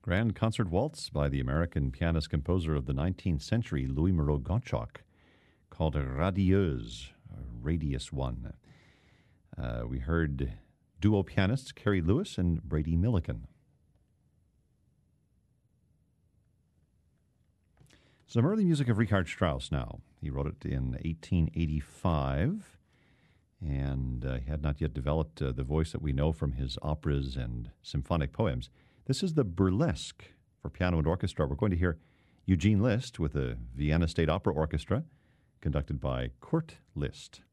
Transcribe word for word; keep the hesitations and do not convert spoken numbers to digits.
Grand Concert Waltz by the American pianist-composer of the nineteenth century, Louis Moreau-Gottschalk, called Radieuse, Radius One. Uh, we heard duo pianists Carrie Lewis and Brady Milliken. Some early music of Richard Strauss now. He wrote it in eighteen eighty-five, and uh, he had not yet developed uh, the voice that we know from his operas and symphonic poems. This is the Burlesque for piano and orchestra. We're going to hear Eugene Liszt with the Vienna State Opera Orchestra, conducted by Kurt Liszt.